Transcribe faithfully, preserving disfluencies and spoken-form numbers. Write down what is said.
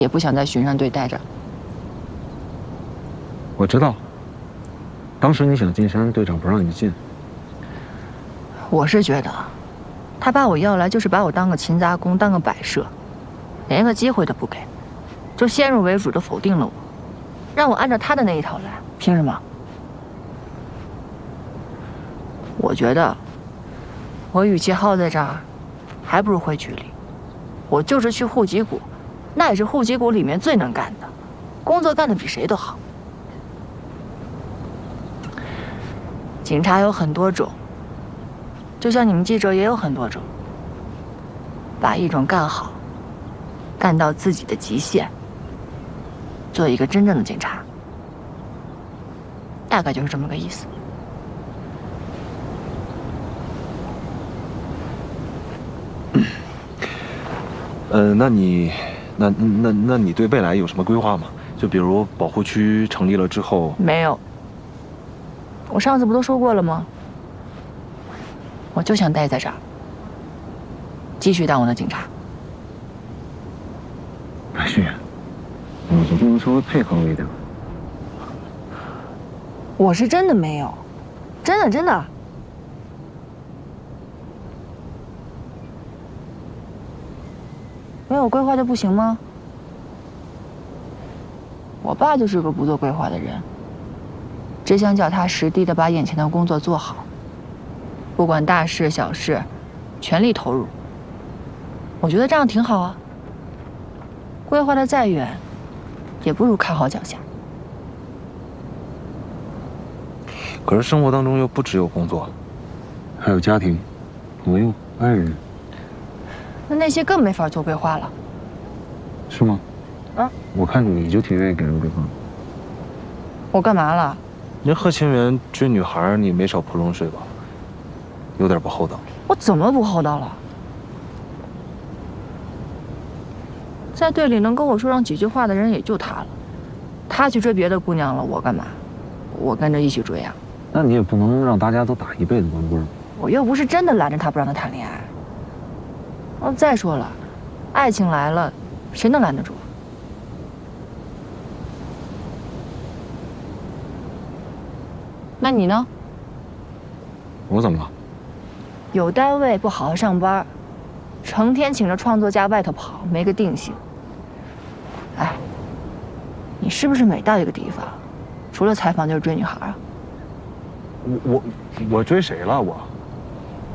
也不想在巡山队待着。 我知道，当时你想进山，队长不让你进。 我是觉得，他把我要来就是把我当个勤杂工，当个摆设，连个机会都不给，就先入为主的否定了我，让我按照他的那一套来，凭什么？我觉得，我与其耗在这儿，还不如回局里。我就是去户籍股，那也是户籍股里面最能干的，工作干得比谁都好。警察有很多种。就像你们记者也有很多种，把一种干好，干到自己的极限，做一个真正的警察，大概就是这么个意思。 呃，那你，那那那你对未来有什么规划吗？就比如保护区成立了之后， 没有。我上次不都说过了吗？我就想待在这儿，继续当我的警察。 白旭，你就不能稍微配合我一点？ 我是真的没有，真的真的。没有规划就不行吗？我爸就是个不做规划的人，只想脚踏实地的把眼前的工作做好。不管大事小事，全力投入。我觉得这样挺好啊。规划的再远，也不如看好脚下。 可是生活当中又不只有工作， 还有家庭、朋友、爱人。 那那些更没法做规划了。 是吗？ 啊， 我看你就挺愿意给人规划。 我干嘛了？ 人贺清源追女孩，你没少泼冷水吧？有点不厚道。 我怎么不厚道了？在队里能跟我说上几句话的人也就他了。他去追别的姑娘了，我干嘛？我跟着一起追啊？ 那你也不能让大家都打一辈子光棍。 我又不是真的拦着他不让他谈恋爱。哦，再说了，爱情来了，谁能拦得住？那你呢？ 我怎么了？ 有单位不好好上班，成天请着创作家外头跑，没个定性。哎，你是不是每到一个地方，除了采访就是追女孩啊？ 我我我追谁了我？